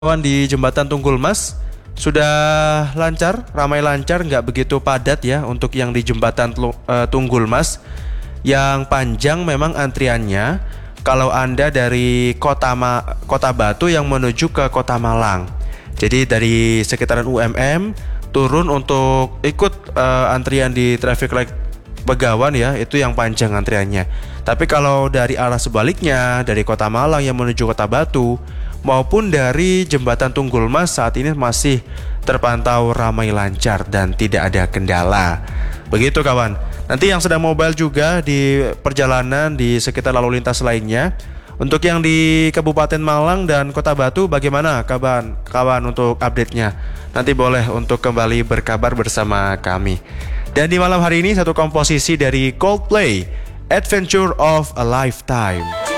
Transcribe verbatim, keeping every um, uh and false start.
Kawan di Jembatan Tunggul Mas sudah lancar, ramai lancar, nggak begitu padat ya untuk yang di Jembatan uh, Tunggul Mas. Yang panjang memang antriannya kalau Anda dari Kota Ma Kota Batu yang menuju ke Kota Malang. Jadi dari sekitaran U M M turun untuk ikut uh, antrian di traffic light Begawan ya, itu yang panjang antriannya. Tapi kalau dari arah sebaliknya, dari Kota Malang yang menuju Kota Batu maupun dari Jembatan Tunggul Mas saat ini masih terpantau ramai lancar dan tidak ada kendala. Begitu kawan. Nanti yang sedang mobile juga di perjalanan di sekitar lalu lintas lainnya. Untuk yang di Kabupaten Malang dan Kota Batu bagaimana kawan? Kawan untuk update-nya. Nanti boleh untuk kembali berkabar bersama kami. Dan di malam hari ini satu komposisi dari Coldplay, Adventure of a Lifetime.